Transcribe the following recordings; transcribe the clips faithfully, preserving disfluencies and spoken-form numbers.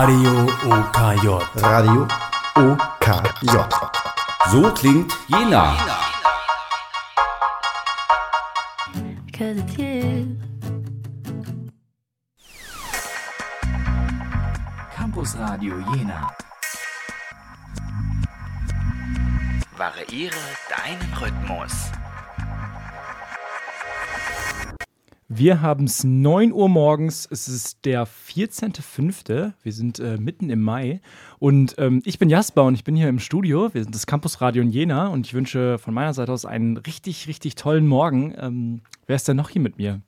Radio O K J. Radio O K J. So klingt Jena. Campus Radio Jena. Variiere deinen Rhythmus. Wir haben es neun Uhr morgens, es ist der vierzehnter fünfte Wir sind äh, mitten im Mai und ähm, ich bin Jasper und ich bin hier im Studio. Wir sind das Campus Radio in Jena und ich wünsche von meiner Seite aus einen richtig, richtig tollen Morgen. Ähm, wer ist denn noch hier mit mir?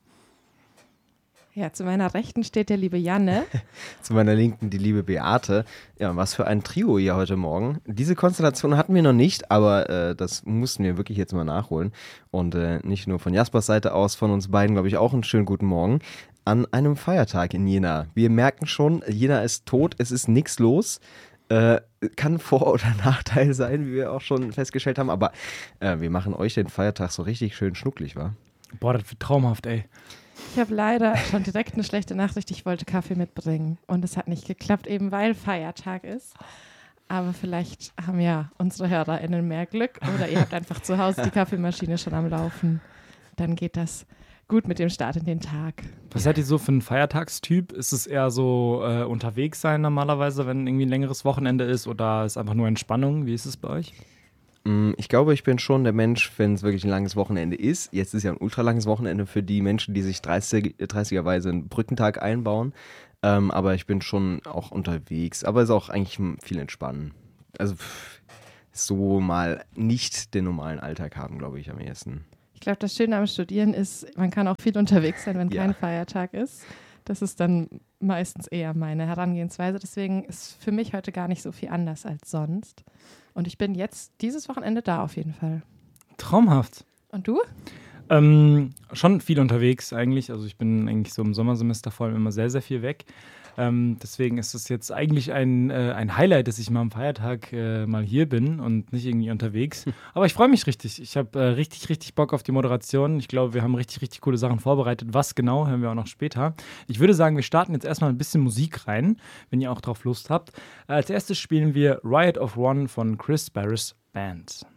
Ja, zu meiner Rechten steht der liebe Janne. Zu meiner Linken die liebe Beate. Ja, was für ein Trio hier heute Morgen. Diese Konstellation hatten wir noch nicht, aber äh, das mussten wir wirklich jetzt mal nachholen. Und äh, nicht nur von Jaspers Seite aus, von uns beiden, glaube ich, auch einen schönen guten Morgen an einem Feiertag in Jena. Wir merken schon, Jena ist tot, es ist nichts los. Äh, kann Vor- oder Nachteil sein, wie wir auch schon festgestellt haben, aber äh, wir machen euch den Feiertag so richtig schön schnucklig, wa? Boah, das wird traumhaft, ey. Ich habe leider schon direkt eine schlechte Nachricht. Ich wollte Kaffee mitbringen und es hat nicht geklappt, eben weil Feiertag ist. Aber vielleicht haben ja unsere HörerInnen mehr Glück oder ihr habt einfach zu Hause die Kaffeemaschine schon am Laufen. Dann geht das gut mit dem Start in den Tag. Was seid ihr so für ein Feiertagstyp? Ist es eher so äh, unterwegs sein normalerweise, wenn irgendwie ein längeres Wochenende ist, oder ist einfach nur Entspannung? Wie ist es bei euch? Ich glaube, ich bin schon der Mensch, wenn es wirklich ein langes Wochenende ist. Jetzt ist ja ein ultralanges Wochenende für die Menschen, die sich dreißig, dreißigerweise einen Brückentag einbauen. Ähm, aber ich bin schon auch unterwegs. Aber es ist auch eigentlich viel entspannen. Also pff, so mal nicht den normalen Alltag haben, glaube ich, am ehesten. Ich glaube, das Schöne am Studieren ist, man kann auch viel unterwegs sein, wenn Ja. kein Feiertag ist. Das ist dann meistens eher meine Herangehensweise. Deswegen ist für mich heute gar nicht so viel anders als sonst. Und ich bin jetzt dieses Wochenende da auf jeden Fall. Traumhaft. Und du? Ähm, schon viel unterwegs eigentlich. Also ich bin eigentlich so im Sommersemester vor allem immer sehr, sehr viel weg. Ähm, deswegen ist es jetzt eigentlich ein, äh, ein Highlight, dass ich mal am Feiertag äh, mal hier bin und nicht irgendwie unterwegs. Aber ich freue mich richtig. Ich habe äh, richtig, richtig Bock auf die Moderation. Ich glaube, wir haben richtig, richtig coole Sachen vorbereitet. Was genau, hören wir auch noch später. Ich würde sagen, wir starten jetzt erstmal ein bisschen Musik rein, wenn ihr auch drauf Lust habt. Als erstes spielen wir Riot of One von Chris Barris Band.